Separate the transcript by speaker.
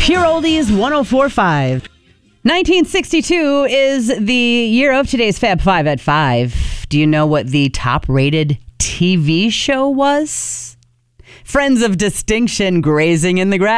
Speaker 1: Pure Oldies 104.5. 1962 is the year of today's Fab Five at 5. Do you know what the top-rated TV show was? Friends of Distinction, Grazing in the Grass.